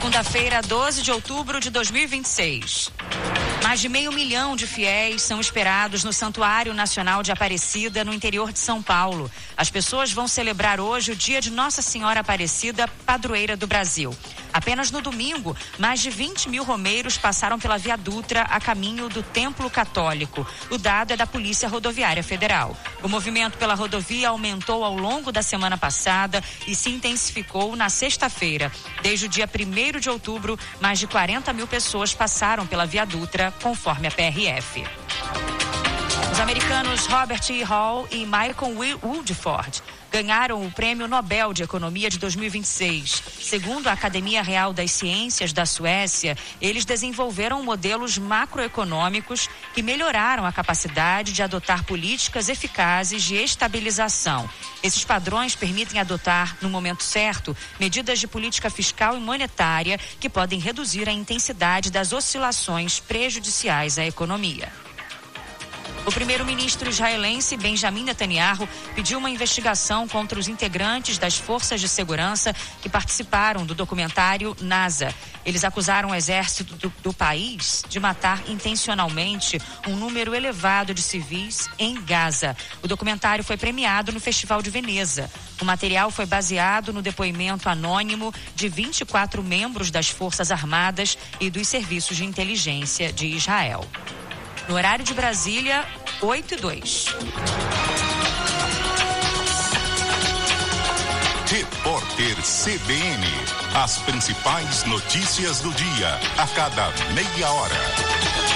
Segunda-feira, 12 de outubro de 2026. Mais de 500 mil de fiéis são esperados no Santuário Nacional de Aparecida, no interior de São Paulo. As pessoas vão celebrar hoje o dia de Nossa Senhora Aparecida, padroeira do Brasil. Apenas no domingo, mais de 20 mil romeiros passaram pela Via Dutra a caminho do Templo Católico. O dado é da Polícia Rodoviária Federal. O movimento pela rodovia aumentou ao longo da semana passada e se intensificou na sexta-feira. Desde o dia 1º de outubro, mais de 40 mil pessoas passaram pela Via Dutra, conforme a PRF. Os americanos Robert E. Hall e Michael Woodford ganharam o Prêmio Nobel de Economia de 2026. Segundo a Academia Real das Ciências da Suécia, eles desenvolveram modelos macroeconômicos que melhoraram a capacidade de adotar políticas eficazes de estabilização. Esses padrões permitem adotar, no momento certo, medidas de política fiscal e monetária que podem reduzir a intensidade das oscilações prejudiciais à economia. O primeiro-ministro israelense Benjamin Netanyahu pediu uma investigação contra os integrantes das forças de segurança que participaram do documentário NASA. Eles acusaram o exército do país de matar intencionalmente um número elevado de civis em Gaza. O documentário foi premiado no Festival de Veneza. O material foi baseado no depoimento anônimo de 24 membros das Forças Armadas e dos serviços de inteligência de Israel. No horário de Brasília, 8h02. Repórter CBN. As principais notícias do dia, a cada meia hora.